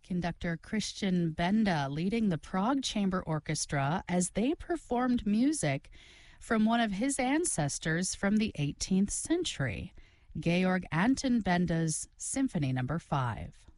Conductor Christian Benda leading the Prague Chamber Orchestra as they performed music from one of his ancestors from the 18th century, Georg Anton Benda's Symphony No. 5.